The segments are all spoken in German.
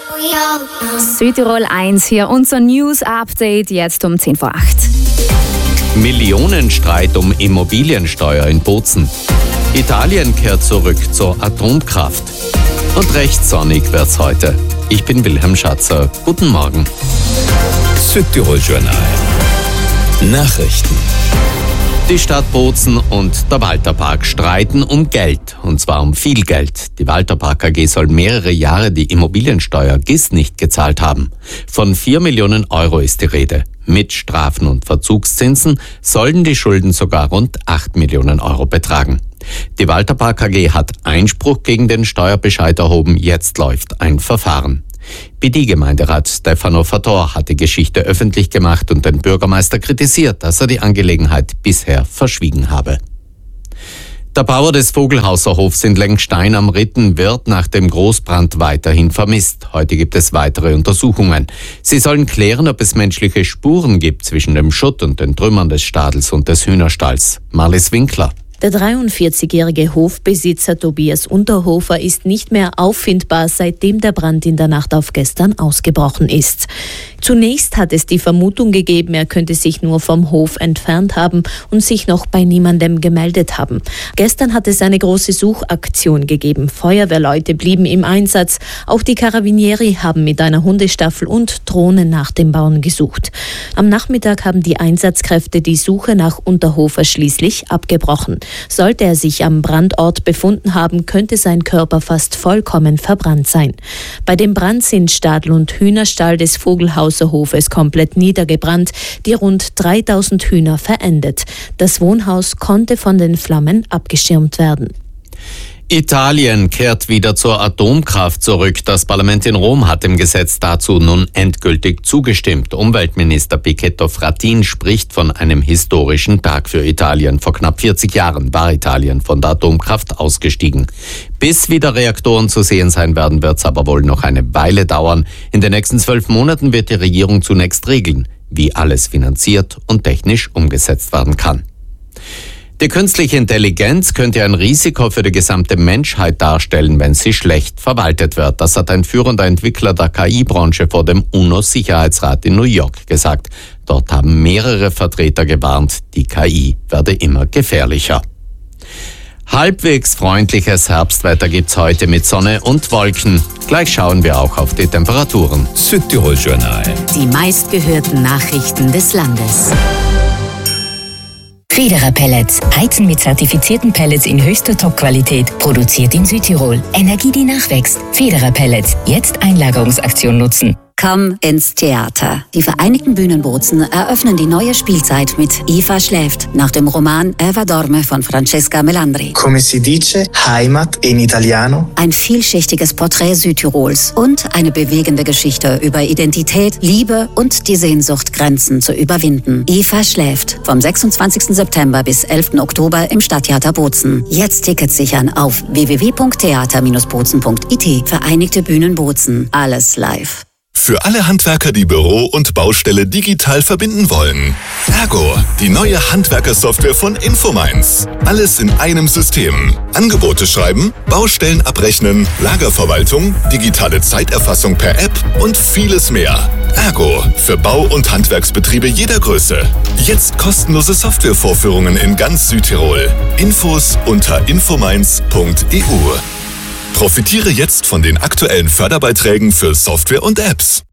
Südtirol 1 hier, unser News-Update jetzt um 10 vor 8. Millionenstreit um Immobiliensteuer in Bozen. Italien kehrt zurück zur Atomkraft. Und recht sonnig wird's heute. Ich bin Wilhelm Schatzer. Guten Morgen. Südtirol Journal. Nachrichten. Die Stadt Bozen und der Walterpark streiten um Geld, und zwar um viel Geld. Die Walterpark AG soll mehrere Jahre die Immobiliensteuer GIS nicht gezahlt haben. Von 4 Millionen Euro ist die Rede. Mit Strafen und Verzugszinsen sollen die Schulden sogar rund 8 Millionen Euro betragen. Die Walterpark AG hat Einspruch gegen den Steuerbescheid erhoben, jetzt läuft ein Verfahren. BD-Gemeinderat Stefano Fator hat die Geschichte öffentlich gemacht und den Bürgermeister kritisiert, dass er die Angelegenheit bisher verschwiegen habe. Der Bauer des Vogelhauser Hofs in Lengstein am Ritten wird nach dem Großbrand weiterhin vermisst. Heute gibt es weitere Untersuchungen. Sie sollen klären, ob es menschliche Spuren gibt zwischen dem Schutt und den Trümmern des Stadels und des Hühnerstalls. Marlies Winkler. Der 43-jährige Hofbesitzer Tobias Unterhofer ist nicht mehr auffindbar, seitdem der Brand in der Nacht auf gestern ausgebrochen ist. Zunächst hat es die Vermutung gegeben, er könnte sich nur vom Hof entfernt haben und sich noch bei niemandem gemeldet haben. Gestern hat es eine große Suchaktion gegeben. Feuerwehrleute blieben im Einsatz. Auch die Carabinieri haben mit einer Hundestaffel und Drohnen nach dem Bauern gesucht. Am Nachmittag haben die Einsatzkräfte die Suche nach Unterhofer schließlich abgebrochen. Sollte er sich am Brandort befunden haben, könnte sein Körper fast vollkommen verbrannt sein. Bei dem Brand sind Stadel und Hühnerstall des Vogelhauser Hofes komplett niedergebrannt, die rund 3000 Hühner verendet. Das Wohnhaus konnte von den Flammen abgeschirmt werden. Italien kehrt wieder zur Atomkraft zurück. Das Parlament in Rom hat dem Gesetz dazu nun endgültig zugestimmt. Umweltminister Pichetto Fratin spricht von einem historischen Tag für Italien. Vor knapp 40 Jahren war Italien von der Atomkraft ausgestiegen. Bis wieder Reaktoren zu sehen sein werden, wird es aber wohl noch eine Weile dauern. In den nächsten 12 Monaten wird die Regierung zunächst regeln, wie alles finanziert und technisch umgesetzt werden kann. Die künstliche Intelligenz könnte ein Risiko für die gesamte Menschheit darstellen, wenn sie schlecht verwaltet wird. Das hat ein führender Entwickler der KI-Branche vor dem UNO-Sicherheitsrat in New York gesagt. Dort haben mehrere Vertreter gewarnt, die KI werde immer gefährlicher. Halbwegs freundliches Herbstwetter gibt's heute mit Sonne und Wolken. Gleich schauen wir auch auf die Temperaturen. Südtirol Journal. Die meistgehörten Nachrichten des Landes. Federer Pellets. Heizen mit zertifizierten Pellets in höchster Top-Qualität. Produziert in Südtirol. Energie, die nachwächst. Federer Pellets. Jetzt Einlagerungsaktion nutzen. Komm ins Theater. Die Vereinigten Bühnen Bozen eröffnen die neue Spielzeit mit Eva schläft, nach dem Roman Eva dorme von Francesca Melandri. Come si dice, Heimat in Italiano. Ein vielschichtiges Porträt Südtirols und eine bewegende Geschichte über Identität, Liebe und die Sehnsucht, Grenzen zu überwinden. Eva schläft, vom 26. September bis 11. Oktober im Stadttheater Bozen. Jetzt Tickets sichern auf www.theater-bozen.it. Vereinigte Bühnen Bozen. Alles live. Für alle Handwerker, die Büro und Baustelle digital verbinden wollen. Ergo, die neue Handwerkersoftware von Infomines. Alles in einem System. Angebote schreiben, Baustellen abrechnen, Lagerverwaltung, digitale Zeiterfassung per App und vieles mehr. Ergo, für Bau- und Handwerksbetriebe jeder Größe. Jetzt kostenlose Softwarevorführungen in ganz Südtirol. Infos unter infomines.eu. Profitiere jetzt von den aktuellen Förderbeiträgen für Software und Apps.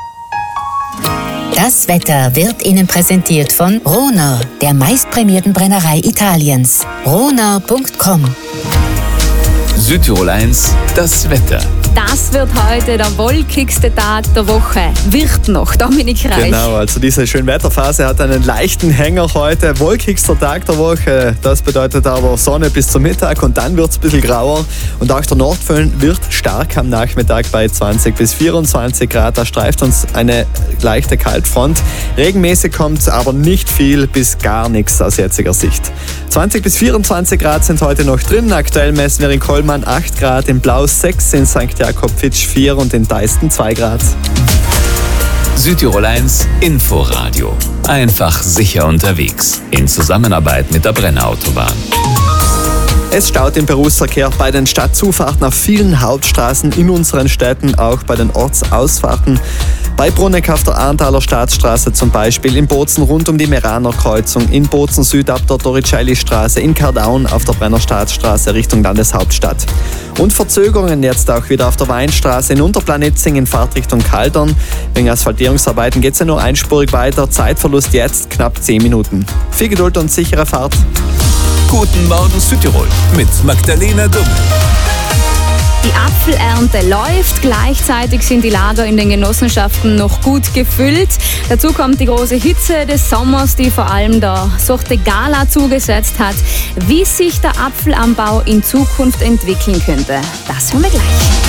Das Wetter wird Ihnen präsentiert von Rohner, der meistprämierten Brennerei Italiens. Rohner.com. Südtirol 1, das Wetter. Das wird heute der wolkigste Tag der Woche. Wird noch, Dominik Reich. Genau, also diese Schönwetterphase hat einen leichten Hänger heute. Wolkigster Tag der Woche. Das bedeutet aber Sonne bis zum Mittag und dann wird es ein bisschen grauer. Und auch der Nordföhn wird stark am Nachmittag bei 20 bis 24 Grad. Da streift uns eine leichte Kaltfront. Regenmäßig kommt aber nicht viel bis gar nichts aus jetziger Sicht. 20 bis 24 Grad sind heute noch drin. Aktuell messen wir in Kollmann 8 Grad, in Blau 6, in St. Jakob-Fitsch 4 und in Deisten 2 Grad. Südtirol 1 Inforadio. Einfach sicher unterwegs. In Zusammenarbeit mit der Brenner Autobahn. Es staut im Berufsverkehr bei den Stadtzufahrten auf vielen Hauptstraßen in unseren Städten, auch bei den Ortsausfahrten. Bei Bruneck auf der Ahrenthaler Staatsstraße zum Beispiel, in Bozen rund um die Meraner Kreuzung, in Bozen Süd ab der Doricelli-Straße, in Kardaun auf der Brenner Staatsstraße Richtung Landeshauptstadt. Und Verzögerungen jetzt auch wieder auf der Weinstraße in Unterplanitzing in Fahrtrichtung Kaldern. Wegen Asphaltierungsarbeiten geht es ja nur einspurig weiter. Zeitverlust jetzt knapp 10 Minuten. Viel Geduld und sichere Fahrt. Guten Morgen Südtirol mit Magdalena Dumm. Die Apfelernte läuft, gleichzeitig sind die Lager in den Genossenschaften noch gut gefüllt. Dazu kommt die große Hitze des Sommers, die vor allem der Sorte Gala zugesetzt hat. Wie sich der Apfelanbau in Zukunft entwickeln könnte, das hören wir gleich.